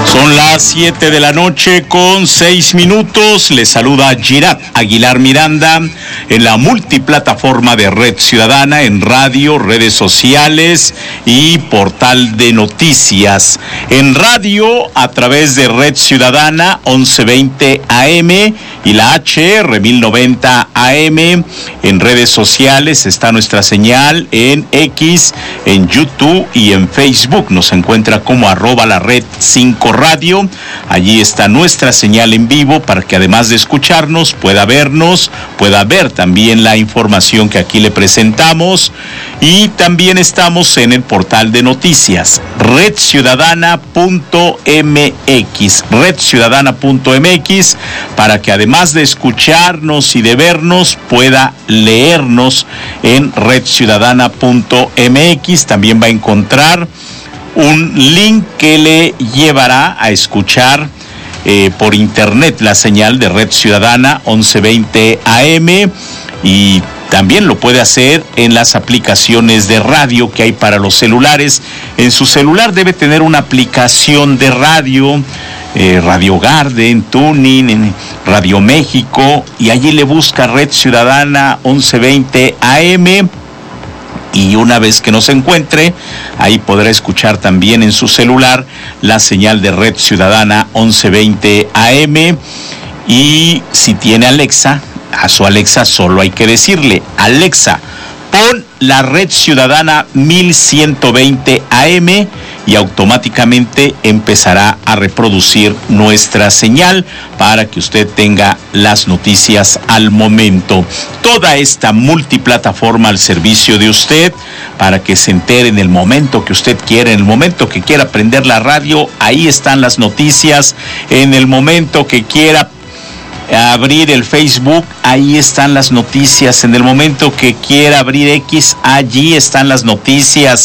Son las 7 de la noche con 6 minutos. Les saluda Girat Aguilar Miranda en la multiplataforma de Red Ciudadana, en radio, redes sociales y portal de noticias. En radio a través de Red Ciudadana 1120 AM y la HR 1090 AM. En redes sociales está nuestra señal en X, en YouTube y en Facebook. Nos encuentra como @lared5 radio. Allí está nuestra señal en vivo para que además de escucharnos pueda vernos, pueda ver también la información que aquí le presentamos. Y también estamos en el portal de noticias redciudadana.mx, para que además de escucharnos y de vernos pueda leernos en redciudadana.mx. También va a encontrar un link que le llevará a escuchar por internet la señal de Red Ciudadana 1120 AM, y también lo puede hacer en las aplicaciones de radio que hay para los celulares. En su celular debe tener una aplicación de radio, Radio Garden, Tuning, Radio México, y allí le busca Red Ciudadana 1120 AM. Y una vez que nos encuentre, ahí podrá escuchar también en su celular la señal de Red Ciudadana 1120 AM. Y si tiene Alexa, a su Alexa solo hay que decirle: Alexa, pon la Red Ciudadana 1120 AM, y automáticamente empezará a reproducir nuestra señal para que usted tenga las noticias al momento. Toda esta multiplataforma al servicio de usted, para que se entere en el momento que usted quiera, en el momento que quiera prender la radio, ahí están las noticias. En el momento que quiera abrir el Facebook, ahí están las noticias. En el momento que quiera abrir X, allí están las noticias.